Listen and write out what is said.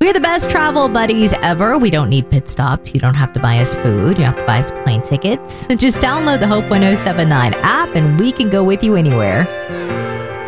We're the best travel buddies ever. We don't need pit stops. You don't have to buy us food. You don't have to buy us plane tickets. Just download the Hope 1079 app and we can go with you anywhere.